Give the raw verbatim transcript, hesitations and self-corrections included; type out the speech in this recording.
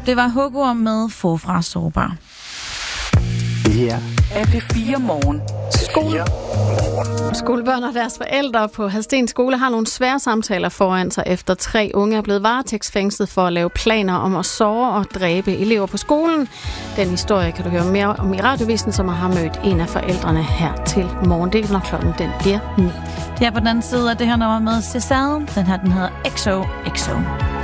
Det var Hugo med Forfra Sårbar. Det her er P fire Morgen. Skole. Skolebørn og deres forældre på Hadsten Skole har nogle svære samtaler foran sig, efter tre unge er blevet varetægtsfængslet for at lave planer om at såre og dræbe elever på skolen. Den historie kan du høre mere om i Radiovisen, som har mødt en af forældrene her til morgen. Det er når klokken den bliver ni. Det er på den anden side af det her nummer med Cesar. Den her, den hedder X O X O.